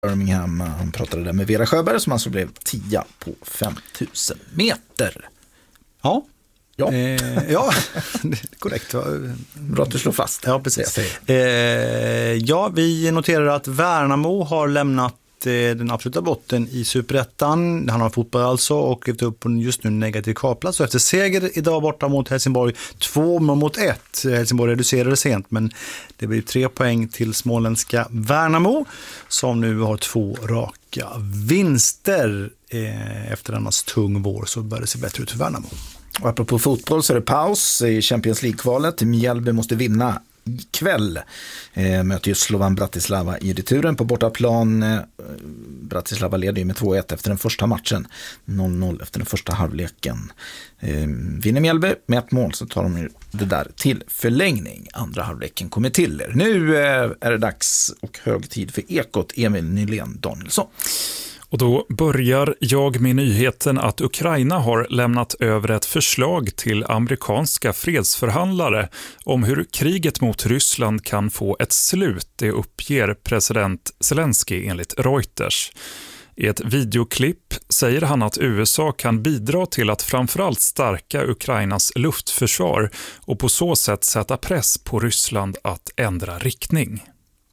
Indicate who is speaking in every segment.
Speaker 1: Birmingham. Han pratade där med Vera Sjöberg som alltså blev 10 på 5000 meter.
Speaker 2: Ja.
Speaker 1: Ja,
Speaker 2: ja, korrekt.
Speaker 1: Bra att du slår fast.
Speaker 2: Ja, precis. Ja, vi noterar att Värnamo har lämnat den absoluta botten i Superettan. Han har fotboll alltså och är upp på just nu negativ kvalplats. Så efter seger idag borta mot Helsingborg 2-1. Helsingborg reducerade sent, men det blir 3 poäng till småländska Värnamo som nu har 2 raka vinster. Efter dennas tung vår så börjar det se bättre ut för Värnamo.
Speaker 1: Och apropå fotboll så är det paus i Champions League-kvalet. Mjällby måste vinna ikväll. Möter ju Slovan Bratislava i returen på bortaplan. Bratislava leder ju med 2-1 efter den första matchen. 0-0 efter den första halvleken. Vinner Mjällby med 1 mål så tar de det där till förlängning. Andra halvleken kommer till er. Nu är det dags och hög tid för Ekot. Emil Nylén Danielsson.
Speaker 3: Och då börjar jag med nyheten att Ukraina har lämnat över ett förslag till amerikanska fredsförhandlare om hur kriget mot Ryssland kan få ett slut, det uppger president Zelensky enligt Reuters. I ett videoklipp säger han att USA kan bidra till att framförallt stärka Ukrainas luftförsvar och på så sätt sätta press på Ryssland att ändra riktning.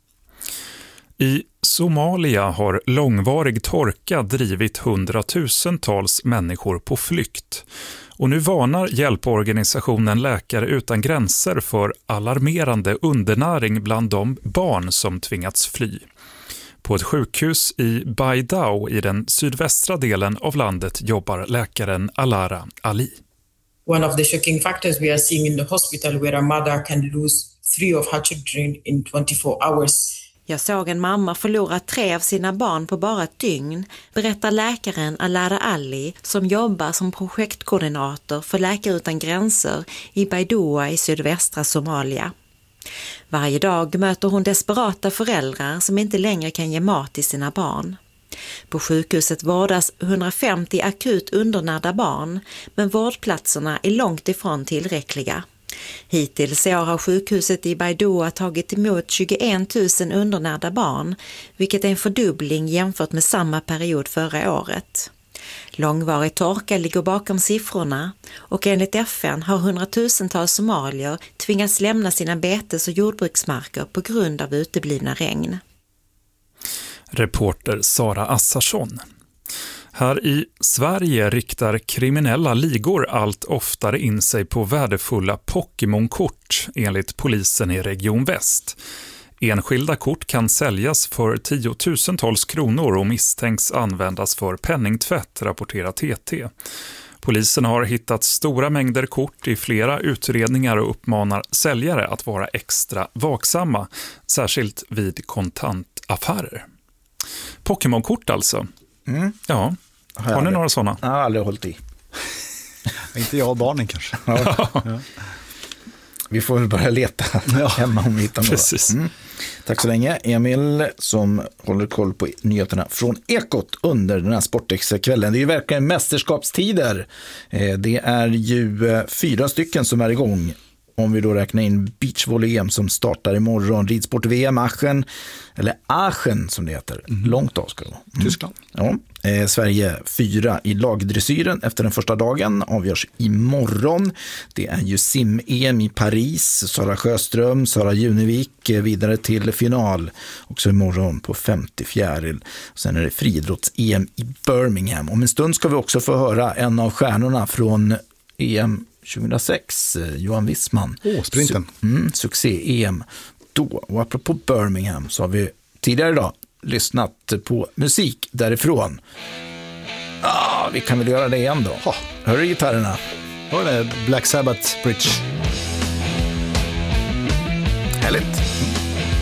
Speaker 3: I Somalia har långvarig torka drivit 100,000-tals människor på flykt. Och nu varnar hjälporganisationen Läkare utan gränser för alarmerande undernäring bland de barn som tvingats fly. På ett sjukhus i Baidao i den sydvästra delen av landet jobbar läkaren Alara Ali.
Speaker 4: One of the shocking factors we are seeing in the hospital where a mother can lose 3 of her children in 24 hours.
Speaker 5: Jag såg en mamma förlora 3 av sina barn på bara ett dygn, berättar läkaren Alara Ali som jobbar som projektkoordinator för Läkare utan gränser i Baidoa i sydvästra Somalia. Varje dag möter hon desperata föräldrar som inte längre kan ge mat till sina barn. På sjukhuset vårdas 150 akut undernärda barn, men vårdplatserna är långt ifrån tillräckliga. Hittills i år har sjukhuset i Baidoa tagit emot 21 000 undernärda barn, vilket är en fördubbling jämfört med samma period förra året. Långvarig torka ligger bakom siffrorna och enligt FN har 100,000-tals somalier tvingats lämna sina betes- och jordbruksmarker på grund av uteblivna regn.
Speaker 3: Reporter Sara Assarsson. Här i Sverige riktar kriminella ligor allt oftare in sig på värdefulla Pokémon-kort enligt polisen i Region Väst. Enskilda kort kan säljas för 10,000-tals kronor och misstänks användas för penningtvätt, rapporterar TT. Polisen har hittat stora mängder kort i flera utredningar och uppmanar säljare att vara extra vaksamma, särskilt vid kontantaffärer. Pokémon-kort alltså. Mm. Ja. Har ni några sådana?
Speaker 1: Jag har aldrig hållit i.
Speaker 2: Inte jag och barnen kanske.
Speaker 1: Ja. Ja. Vi får väl börja leta hemma om vi hittar några.
Speaker 3: Precis.
Speaker 1: Tack så länge Emil som håller koll på nyheterna från Ekot under den här Sportextra-kvällen. Det är ju verkligen mästerskapstider. Det är ju 4 stycken som är igång. Om vi då räknar in beachvolley-EM som startar imorgon, ridsport-VM, Aachen som det heter, långt av ska det vara.
Speaker 2: Tyskland.
Speaker 1: Ja. Sverige 4 i lagdressyren efter den första dagen avgörs imorgon. Det är ju sim-EM i Paris, Sara Sjöström, Sara Junevik vidare till final också imorgon på 50 fjäril. Sen är det friidrotts-EM i Birmingham. Om en stund ska vi också få höra en av stjärnorna från EM 2006, Johan Wissman.
Speaker 2: Sprinten.
Speaker 1: Succé-EM då. Och apropå Birmingham så har vi tidigare idag lyssnat på musik därifrån. Vi kan väl göra det igen då. Hör du gitarrerna?
Speaker 2: Hör det, Black Sabbath Bridge.
Speaker 1: Härligt.